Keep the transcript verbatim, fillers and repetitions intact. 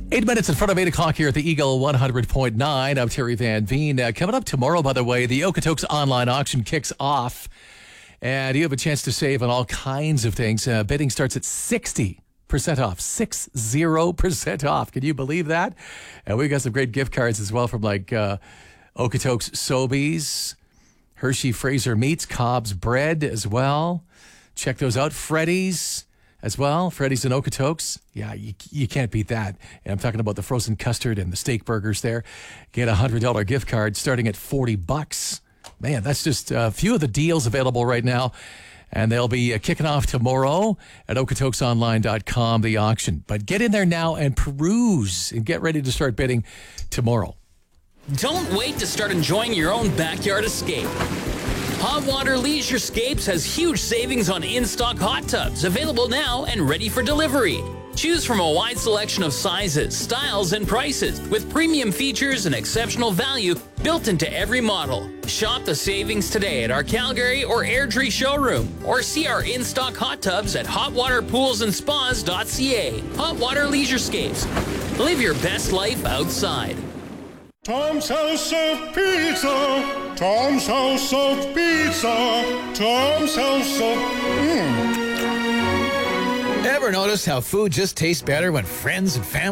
Eight minutes in front of eight o'clock here at the Eagle one hundred point nine. I'm Terry Van Veen. Uh, coming up tomorrow, by the way, the Okotoks online auction kicks off. And you have a chance to save on all kinds of things. Uh, bidding starts at sixty percent off. sixty percent off. Can you believe that? And we got some great gift cards as well from like uh, Okotoks Sobeys, Hershey Fraser Meats, Cobb's Bread as well. Check those out. Freddy's as well. Freddy's and Okotoks. Yeah, you, you can't beat that. And I'm talking about the frozen custard and the steak burgers there. Get a one hundred dollars gift card starting at forty bucks. Man, that's just a few of the deals available right now. And they'll be uh, kicking off tomorrow at okotoks online dot com, the auction. But get in there now and peruse and get ready to start bidding tomorrow. Don't wait to start enjoying your own backyard escape. Hot Water Leisurescapes has huge savings on in-stock hot tubs, available now and ready for delivery. Choose from a wide selection of sizes, styles, and prices, with premium features and exceptional value built into every model. Shop the savings today at our Calgary or Airdrie showroom, or see our in-stock hot tubs at hot water pools and spas dot c a. Hot Water Leisurescapes. Live your best life outside. Tom's House of Pizza. Tom's House of Pizza. Tom's House of... Mmm. Ever notice how food just tastes better when friends and family